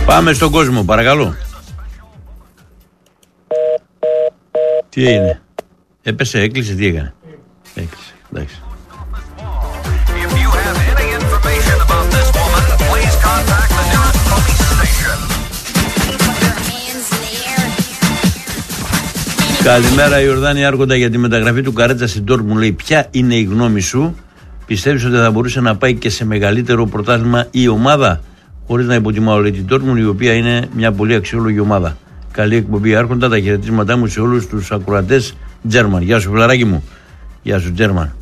Πάμε στον κόσμο, παρακαλώ. Τι έγινε? Έπεσε, έκλεισε, τι έκανε? Έκλεισε, εντάξει. Καλημέρα Ιορδάνη Άρχοντα, για τη μεταγραφή του Καρέτσα στην Ντόρτμουντ. Μου λέει, ποια είναι η γνώμη σου? Πιστεύεις ότι θα μπορούσε να πάει και σε μεγαλύτερο πρωτάθλημα η ομάδα? Χωρίς να υποτιμάω, λέει, την Ντόρτμουντ, η οποία είναι μια πολύ αξιόλογη ομάδα. Καλή εκπομπή Άρχοντα, τα χαιρετίσματά μου σε όλους τους ακροατές Τζέρμαν. Γεια σου φιλαράκι μου. Γεια σου Τζέρμαν.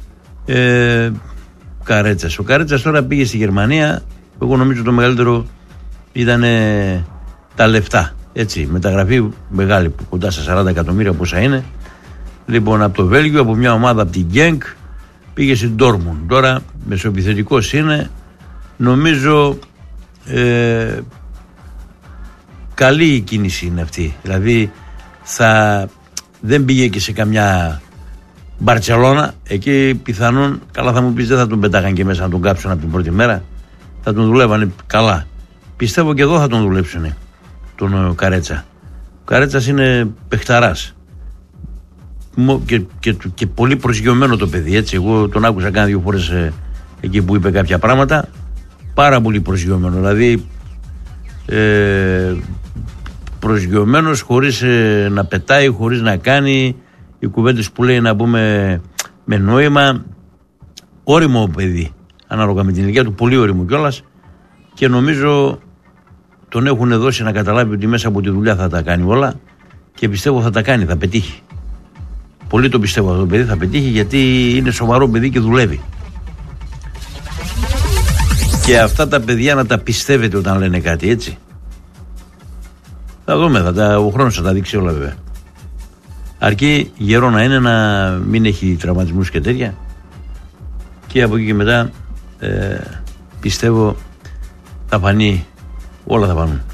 Καρέτσας. Ο Καρέτσας τώρα πήγε στη Γερμανία. Εγώ νομίζω το μεγαλύτερο ήταν τα λεφτά. Έτσι, μεταγραφή μεγάλη, κοντά στα 40 εκατομμύρια πόσα είναι. Λοιπόν, από το Βέλγιο, από μια ομάδα από την Γκένκ, πήγε στην Ντόρτμουντ. Τώρα μεσοεπιθετικός είναι. Νομίζω καλή η κίνηση είναι αυτή. Δηλαδή δεν πήγε και σε καμιά Μπαρτσελώνα. Εκεί πιθανόν, καλά θα μου πεις, δεν θα τον πετάγαν και μέσα να τον κάψουν από την πρώτη μέρα. Θα τον δουλεύανε καλά. Πιστεύω και εδώ θα τον δουλέψουν τον Καρέτσα. Ο Καρέτσας είναι παιχταράς και πολύ προσγειωμένο το παιδί, έτσι. Εγώ τον άκουσα κάνα 2 φορές εκεί που είπε κάποια πράγματα. Πάρα πολύ προσγειωμένο, δηλαδή προσγειωμένος, χωρίς να πετάει, χωρίς να κάνει οι κουβέντες που λέει, να πούμε, με νόημα. Όριμο παιδί, ανάλογα με την ηλικία του, πολύ όριμο κιόλας, και νομίζω τον έχουν δώσει να καταλάβει ότι μέσα από τη δουλειά θα τα κάνει όλα, και πιστεύω θα τα κάνει, θα πετύχει. Πολύ το πιστεύω αυτό το παιδί, θα πετύχει, γιατί είναι σοβαρό παιδί και δουλεύει. Και αυτά τα παιδιά να τα πιστεύετε όταν λένε κάτι, έτσι. Θα δούμε, ο χρόνος θα τα δείξει όλα βέβαια. Αρκεί γερό να είναι, να μην έχει τραυματισμούς και τέτοια. Και από εκεί και μετά πιστεύω θα φανεί, όλα θα φανούν.